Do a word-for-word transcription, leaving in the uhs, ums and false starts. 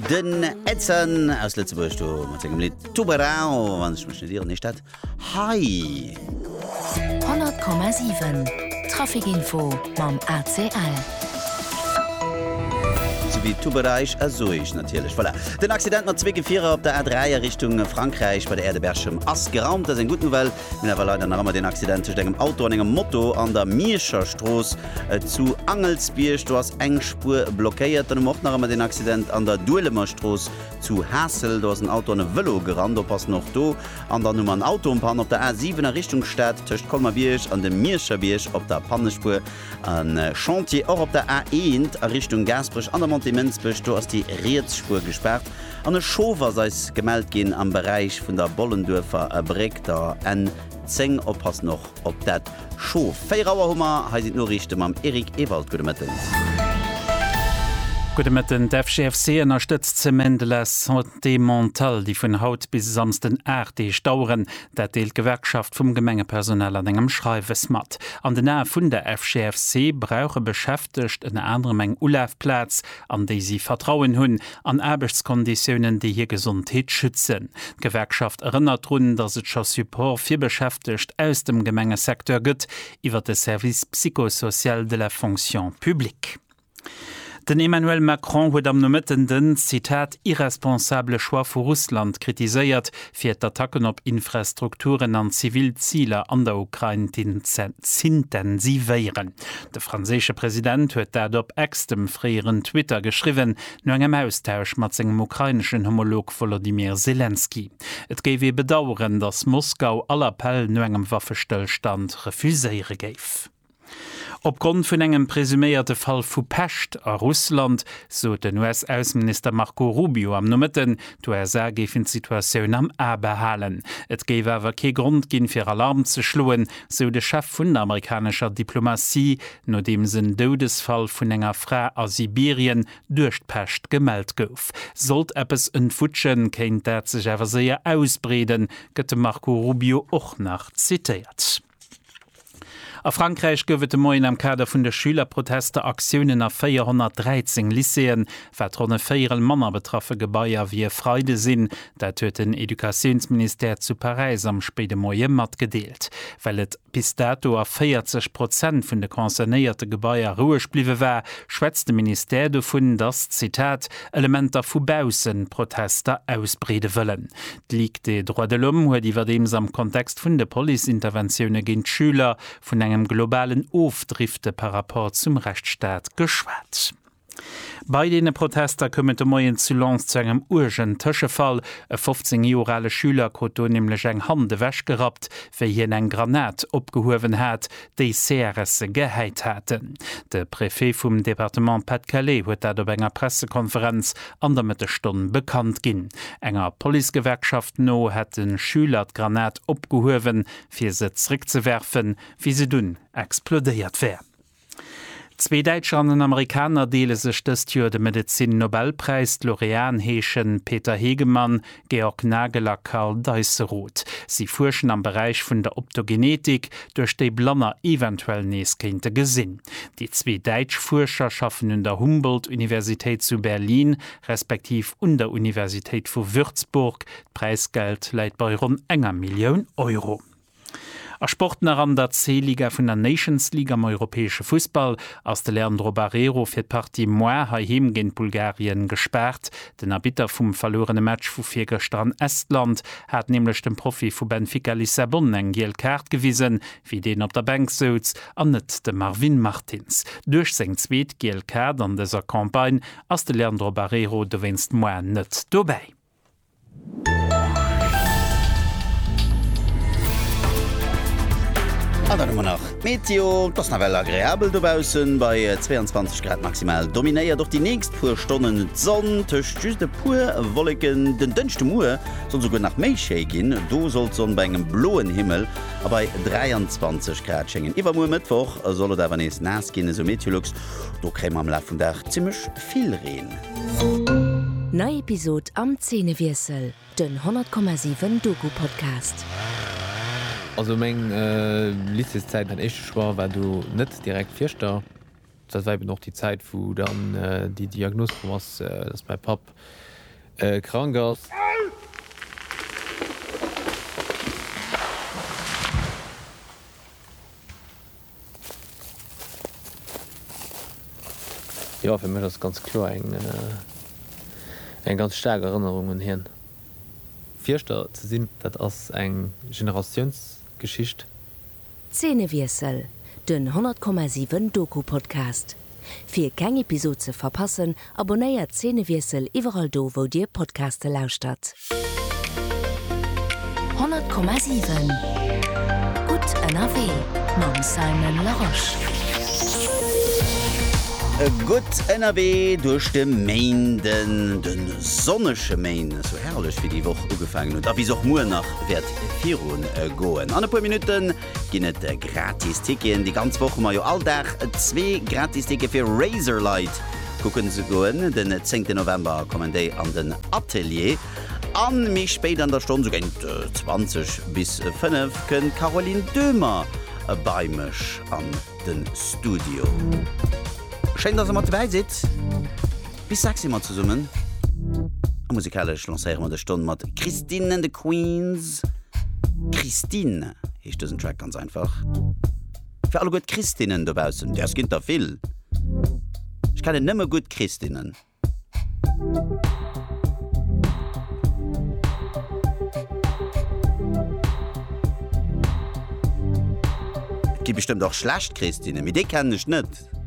Den Edson aus Lützeburg, du mit dem Lied Tuberau, wenn ich mich nicht irre, nicht das. Hi! hundert Komma sieben Trafikinfo beim A C L. Wie Tubereich asoich natürlich. Voilà. Den Accident mat zwe Vierer op der A drei Richtung Frankreich bei der Erdebergchem ass geraumt. Das en guten Well Min awer leider rammer den Accident zu engem Auto an engem Motto an der Mierschertroos äh, zu Angelsbierch. Du hast eng Spur blockéiert. Dann mocht nachmmer den Accident an der Duelemerstroos zu Hassel. Du hast ein Auto an Velo gerannt, du pass noch do. An der Nummer ein Autopan op der A sieben Richtung statt töcht Kolmerbierch an dem Mierscherбierch op der Pannespur an äh, Chantier auch op der A eins Richtung Gasbrich an der Monte Menzbech, du hast die Reetsspur gesperrt. An e Schower seis gemeldt gin am Bereich vun der Bollendörfer erbregt der en zeng oppass noch op dat Scho. Féierauer Hummer heisit no richchte mam Erik Ewald Gudemetten. Mit den D F C unterstützt Zement la Santé Mentale, die vun Haut bis samsten Erdeg dauern, dat deelt Gewerkschaft vum Gemengepersonal an engem Schreiwes mat. An den Nähe vun der F G F C brauche beschäftigt en andere Menge Ulafplatz, an die sie vertrauen hunn, an Arbeitskonditionen, die hier Gesundheit schützen. Die Gewerkschaft erinnert run, dass es schon Support für beschäftigt aus dem Gemengesektor gibt, iwwer de Service psychosocial de la fonction publique. Den Emmanuel Macron huet am nomettenden Zitat irresponsable Choix vu Russland kritiséiert fir d'Attacken op Infrastrukturen an Zivilziele an der Ukraine intensivéieren. De franzésche Präsident huet dat op extem freieren Twitter geschriwen no engem Austausch mat segem ukrainschen Homolog Volodymyr Zelensky. Et géif e bedauern, dass Moskau all Appell no engem Waffestillstand refuséiere géif. Opgrund vun engem presüméierte Fall vu Pecht a Russland, so den U S-Außenminister Marco Rubio am Nummetten, du er sa géfen Situationun am A behalen. Et géif awer ke Grund ginn fir Alarm ze schloen, so de Chef vun der amerikanischer Diplomatie, no dem sen Dodesfall vun enger Fra a Sibirien duercht Pecht gemeldt gouf. Sollt Appes entfutschen, kéint dat sech awer sehr ausbreden, gëtt Marco Rubio och nach zitiert. A Frankreich gëwet moien am Kader vun der Schülerproteste Aktiunen a vierhundertdreizehn Lyceen, wat ronne féieren Manner betraffe Gebaier wie Freude sinn, dat huet den Edukationsminister zu Paris am spede Moie mat gedeelt. Well et bis dato a vierzig Prozent vun de konzernéierte Gebaier ruhig bliwe war, schwätzt de Minister davon, dass, Zitat, Elementer vubausen Protester ausbrede wëllen. Liegt de Droit de l'Homme huet iwwer dems am Kontext vun de Poliinterventionioune ginint Schüler vun engem globalen Ofdrifte par rapport zum Rechtsstaat geschwat. Bei dene Protester këmmet Moien zu Lens zu engem urgent Tëschefall. E fünfzehn Jahre Schüler kot nämlich eng Hande wäsch gerat, wéi hien eng Granat opgehowen hat, déi C R S geheit haten. De Präfet vum Departement Pas-de-Calais huet dat op enger Pressekonferenz an der Mittelstunde bekannt ginn. Enger Poligewerkschaft no het den Schüler d Granat opgehowen, fir se zrickzewerfen, wie se dun explodeiert wär. Zwei Deutscher an den Amerikaner deele sech dëst Joer de Medizin-Nobelpreis Laurean heechen Peter Hegemann, Georg Nageler, Karl Deisseroth. Sie fuerschen am Bereich vun der Optogenetik, durch déi Blanner eventuell neeskente gesinn. Die zwei Deitsch-Fuerscher schaffen in der Humboldt-Universität zu Berlin, respektiv un der Universität vu Würzburg. Preisgeld leiit bei rund enger Million Euro. A Sportner an der C-Liga vun der Nations League am europäesche Fußball ass de Leandro Barreiro fir d Partie Moer haheem gin Bulgarien gesperrt. Den Erbieter vum verlorene Match vu Viergerstrand Estland hat nämlich dem Profi vu Benfica Lissabon eng geel Kart gewiesen, wie den op der Bank soz, an net de Marvin Martins. Duch seng zweet geel Kart an deser Kampagne ass de Leandro Barreiro de winst Moer net dobei. Dann nach Meteo, das na well agréabel dobausen bei zweiundzwanzig Grad maximal dominéiert durch die nächst pur Stonnen Sonn töcht just de pur Wolken den dünchte Mue son sogar nach Meische gin, do soll son bei engem bloen Himmel a bei dreiundzwanzig Grad schenngen. Iwer mu Mittwoch soll dawer nees naskinne so Meteorlux, do kräm am La vun Dach ziemlich viel reen. Nei Episode am Zähnewirsel, den hundert Komma sieben Doku-Podcast. Also mein äh, letzte Zeit hat echt schwer, weil du nicht direkt vierster. Das war noch die Zeit, wo dann äh, die Diagnose was, äh, dass mein Pap äh, Krankgas. Ja, für mir das ganz klar eng äh, eng ganz starke Erinnerungen hin. Vierter zu sinn, dat ass eng Generationsgeschicht. Zähnewirsel, den hundert Komma sieben Doku-Podcast. Für keine Episode zu verpassen, abonniert Zähnewirsel überall do, wo dir Podcaste lauscht hat. hundert Komma sieben Gut N R W, Mam Simon Laroche. Gut N R W durch den Main, den, den sonnesche Main, so herrlich wie die Woche angefangen und wie auch nur nach wird vier Uhr äh, gehen. An ein paar Minuten gehen es äh, gratis Tickets. Die ganze Woche mal ja alltag äh, zwei gratis Tickets für Razorlight gucken zu gehen. Den zehnten November kommen die an den Atelier. An mich später an der Stunde, so gegen äh, zwanzig bis fünf, können Caroline Dömer äh, bei mich an den Studio. Schön, dass ihr mal dabei seid. Bis sechs immer zusammen. Musikalisch lancieren wir die Stunde mit Christine and the Queens. Christine ist das ein Track ganz einfach. Für alle gut Christinnen da draußen, das gibt da viel. Ich kenne nicht mehr gut Christinnen. Es gibt bestimmt auch schlecht Christinnen, mit denen kenne ich nicht.